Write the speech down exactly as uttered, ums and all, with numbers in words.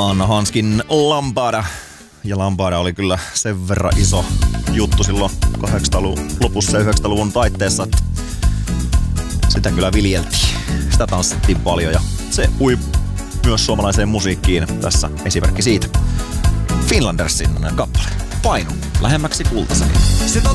Anna Hanskin Lambada. Ja Lambada oli kyllä sen verran iso juttu silloin kahdeksankymmentäluvun lopussa ja yhdeksänkymmentäluvun taitteessa, että sitä kyllä viljeltiin. Sitä tanssittiin paljon ja se ui myös suomalaiseen musiikkiin. Tässä esimerkki siitä. Finlandersin kappale. Painu lähemmäksi kultaseni.